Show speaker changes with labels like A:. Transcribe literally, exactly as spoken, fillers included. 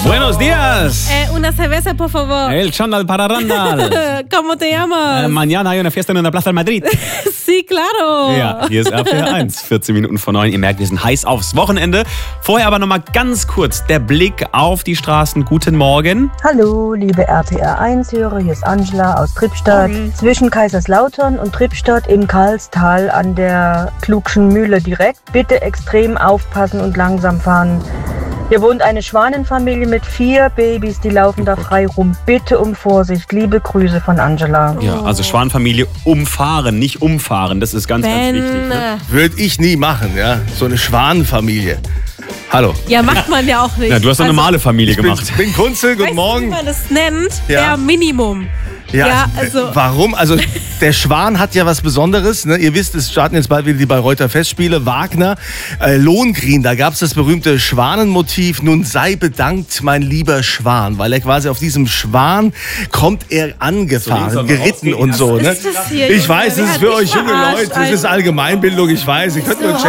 A: Buenos días.
B: Eh, una cerveza, por favor.
A: El Chandal para Randal.
B: ¿Cómo te llamas?
A: Äh, mañana hay una fiesta en der Plaza de Madrid.
B: Sí, claro.
A: Ja, hier ist R P R eins, vierzehn Minuten vor neun. Ihr merkt, wir sind heiß aufs Wochenende. Vorher aber nochmal ganz kurz der Blick auf die Straßen. Guten Morgen.
C: Hallo, liebe R P R eins-Hörer, hier ist Angela aus Trippstadt.
B: Morgen.
C: Zwischen Kaiserslautern und Trippstadt im Karlstal an der Klugschen Mühle direkt. Bitte extrem aufpassen und langsam fahren. Hier wohnt eine Schwanenfamilie mit vier Babys, die laufen da frei rum. Bitte um Vorsicht. Liebe Grüße von Angela.
A: Ja, also Schwanenfamilie umfahren, nicht umfahren. Das ist ganz,
B: Ben,
A: ganz wichtig. Ne?
D: Würde ich nie machen, ja. So eine Schwanenfamilie. Hallo.
B: Ja, macht man ja auch nicht.
A: Ja, du hast eine
B: Also,
A: normale Familie gemacht.
D: Ich bin, bin Kunzel, guten
B: weißt du,
D: Morgen.
B: wie man das nennt?
D: Ja.
B: Der Minimum.
D: Ja,
B: Ja,
D: also,
B: also-
D: warum? Also der Schwan hat ja was Besonderes. Ne? Ihr wisst, es starten jetzt bald wieder die Bayreuther Festspiele. Wagner, äh, Lohengrin, da gab es das berühmte Schwanenmotiv. Nun sei bedankt, mein lieber Schwan, weil er quasi auf diesem Schwan kommt er angefahren,
A: So,
D: geritten und so. Ne?
B: Was ist das hier,
D: Ich
B: Junge?
D: weiß,
B: Wer
D: das ist
B: hat
D: für
B: dich
D: euch junge
B: verarscht,
D: Leute, das ist
B: Alter?
D: Allgemeinbildung, ich weiß. Ich könnte nur